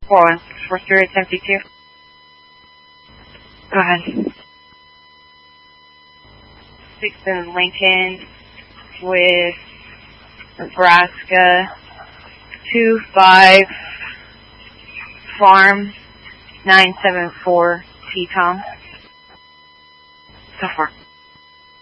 1052. Go ahead. 6 in Lincoln with Nebraska 25 Farm 974 T-Tom. So far.